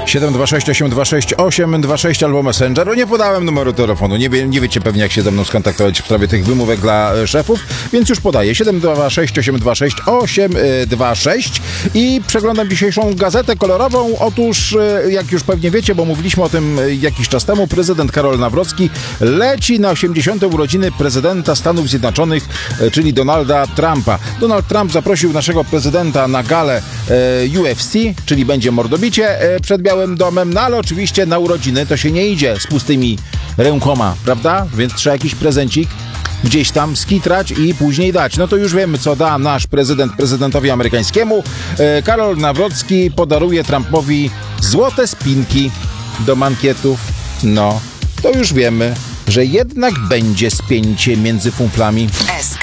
726 826 826 albo Messenger. No nie podałem numeru telefonu. Nie wiecie pewnie, jak się ze mną skontaktować w sprawie tych wymówek dla szefów, więc już podaję. 726 826 826 i przeglądam dzisiejszą gazetę kolorową. Otóż, jak już pewnie wiecie, bo mówiliśmy o tym jakiś czas temu, prezydent Karol Nawrocki leci na 80. urodziny prezydenta Stanów Zjednoczonych, czyli Donalda Trumpa. Donald Trump zaprosił naszego prezydenta na galę UFC, czyli będzie mordobicie przed Białym Domem, no ale oczywiście na urodziny to się nie idzie z pustymi rękoma, prawda? Więc trzeba jakiś prezencik gdzieś tam skitrać i później dać. No to już wiemy, co da nasz prezydent prezydentowi amerykańskiemu. Karol Nawrocki podaruje Trumpowi złote spinki do mankietów. No, to już wiemy, że jednak będzie spięcie między funflami.